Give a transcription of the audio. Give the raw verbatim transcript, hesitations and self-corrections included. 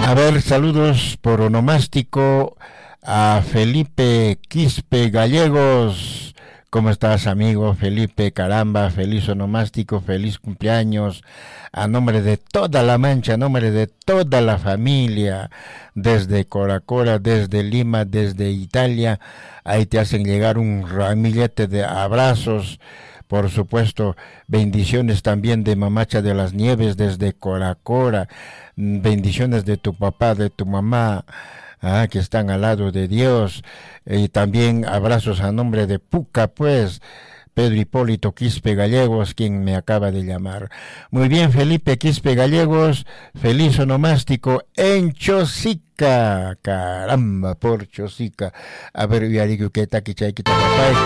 A ver, saludos por onomástico a Felipe Quispe Gallegos. ¿Cómo estás, amigo Felipe? Caramba, feliz onomástico, feliz cumpleaños. A nombre de toda la Mancha, a nombre de toda la familia, desde Coracora, desde Lima, desde Italia, ahí te hacen llegar un ramillete de abrazos. Por supuesto, bendiciones también de Mamacha de las Nieves desde Coracora, bendiciones de tu papá, de tu mamá, ah, que están al lado de Dios, y también abrazos a nombre de Puca, pues, Pedro Hipólito Quispe Gallegos, quien me acaba de llamar. Muy bien, Felipe Quispe Gallegos, feliz onomástico en Chosica, caramba, por Chosica. A ver, ya digo que está aquí,